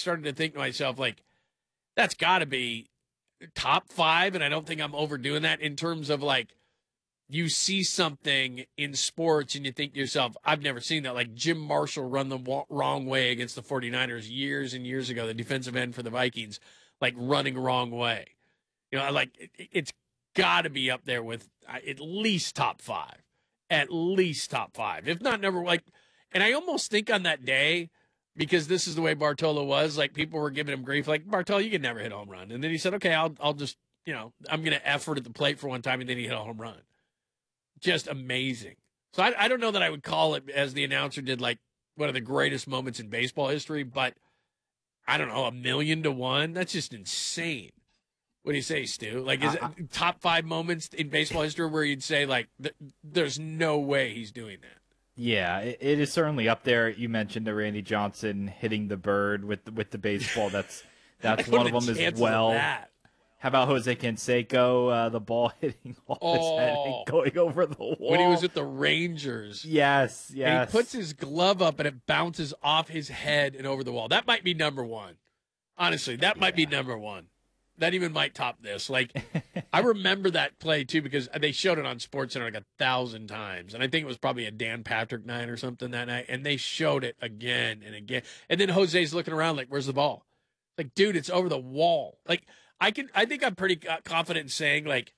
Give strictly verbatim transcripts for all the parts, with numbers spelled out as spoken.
started to think to myself, like, that's got to be top five, and I don't think I'm overdoing that in terms of, like, you see something in sports and you think to yourself, I've never seen that. Like Jim Marshall run the wa- wrong way against the 49ers years and years ago, the defensive end for the Vikings, like running wrong way. You know, like it, it's got to be up there with uh, at least top five, at least top five, if not number like. And I almost think on that day, because this is the way Bartolo was, like people were giving him grief, like Bartolo, you can never hit a home run. And then he said, okay, I'll I'll just, you know, I'm going to effort at the plate for one time, and then he hit a home run. Just amazing. So I, I don't know that I would call it, as the announcer did, like one of the greatest moments in baseball history, but I don't know, a million to one? That's just insane. What do you say, Stu? Like, is uh, it top five moments in baseball history where you'd say, like, th- there's no way he's doing that? Yeah, it, it is certainly up there. You mentioned the Randy Johnson hitting the bird with the, with the baseball. That's that's one of them as well. Of How about Jose Canseco, uh, the ball hitting off oh, his head and going over the wall? When he was at the Rangers. Yes, yes. And he puts his glove up and it bounces off his head and over the wall. That might be number one. Honestly, that might yeah. be number one. That even might top this. Like, I remember that play, too, because they showed it on SportsCenter like a thousand times. And I think it was probably a Dan Patrick night or something that night. And they showed it again and again. And then Jose's looking around like, where's the ball? Like, dude, it's over the wall. Like, I can. I think I'm pretty confident in saying, like,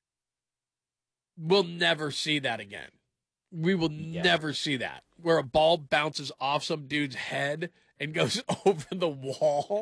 we'll never see that again. We will yeah. never see that, where a ball bounces off some dude's head and goes over the wall.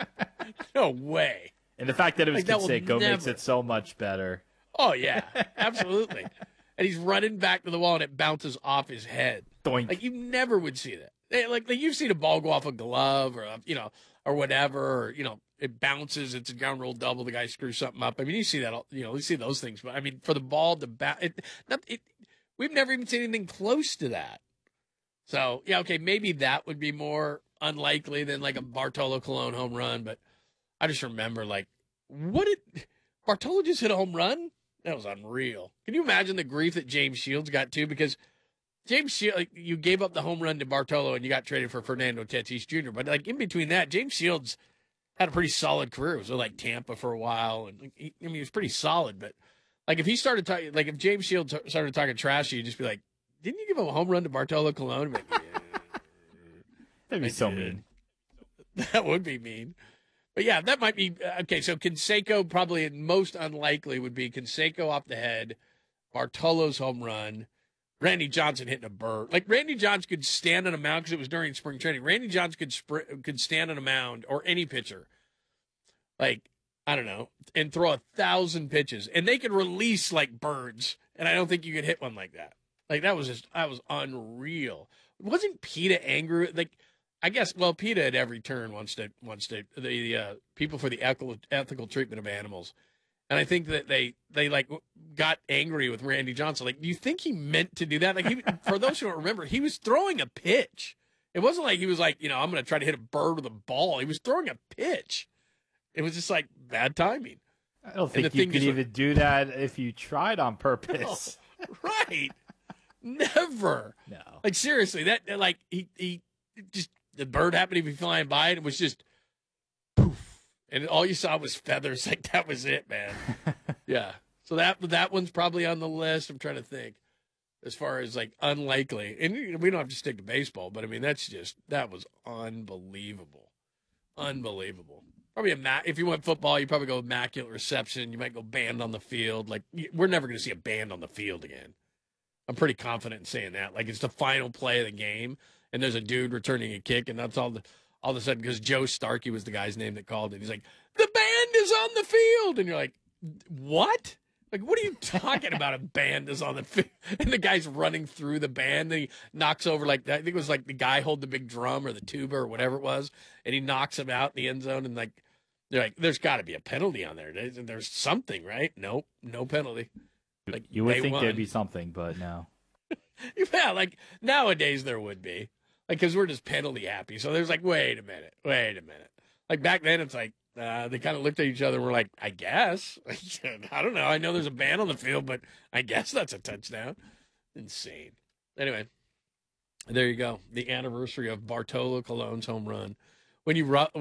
No way. And the fact that it was like, Canseco makes it so much better. Oh, yeah, absolutely. And he's running back to the wall, and it bounces off his head. Doink. Like, you never would see that. Like, like you've seen a ball go off a glove or, a, you know, or whatever, or, you know, it bounces, it's a ground rule double, the guy screws something up. I mean, you see that, you know, you see those things. But, I mean, for the ball to bounce, it, it, we've never even seen anything close to that. So, yeah, okay, maybe that would be more unlikely than, like, a Bartolo Colon home run. But I just remember, like, what did Bartolo just hit a home run? That was unreal. Can you imagine the grief that James Shields got, too? Because James Shields, like, you gave up the home run to Bartolo and you got traded for Fernando Tatis Junior But, like, in between that, James Shields had a pretty solid career. It was like Tampa for a while. And he, I mean, he was pretty solid. But, like, if he started talking, like, if James Shields started talking trash, you'd just be like, didn't you give him a home run to Bartolo Colon? Like, yeah, that'd be I so did. mean. That would be mean. But, yeah, that might be – okay, so Canseco probably most unlikely would be Canseco off the head, Bartolo's home run, Randy Johnson hitting a bird. Like, Randy Johnson could stand on a mound because it was during spring training. Randy Johnson could sp- could stand on a mound, or any pitcher, like, I don't know, and throw a thousand pitches. And they could release like birds, and I don't think you could hit one like that. Like, that was just – that was unreal. Wasn't PETA angry? Like – I guess, well, PETA at every turn wants to, wants to, the uh, people for the ethical, ethical treatment of animals. And I think that they, they like got angry with Randy Johnson. Like, do you think he meant to do that? Like, he, for those who don't remember, he was throwing a pitch. It wasn't like he was like, you know, I'm going to try to hit a bird with a ball. He was throwing a pitch. It was just like bad timing. I don't think you could even like, do that if you tried on purpose. No, right. Never. No. Like, seriously, that, like, he, he just, the bird happened to be flying by, and it was just poof, and all you saw was feathers. Like, that was it, man. Yeah. So that that one's probably on the list. I'm trying to think as far as like unlikely, and we don't have to stick to baseball, but I mean that's just that was unbelievable, unbelievable. Probably a ma- if you went football, you probably go immaculate reception. You might go banned on the field. Like, we're never going to see a band on the field again. I'm pretty confident in saying that. Like, it's the final play of the game, and there's a dude returning a kick, and that's all the all of a sudden, because Joe Starkey was the guy's name that called it. He's like, the band is on the field. And you're like, what? Like, what are you talking about? A band is on the field. And the guy's running through the band, and he knocks over, like, I think it was like the guy holding the big drum or the tuba or whatever it was, and he knocks him out in the end zone. And, like, they're like, there's got to be a penalty on there. There's, there's something, right? Nope, no penalty. Like, you would think won. There'd be something, but no. Yeah, like, nowadays there would be. Like, because we're just penalty happy. So there's like, wait a minute, wait a minute. Like, back then it's like, uh, they kind of looked at each other and were like, I guess. I don't know. I know there's a ban on the field, but I guess that's a touchdown. Insane. Anyway, there you go. The anniversary of Bartolo Colon's home run. When you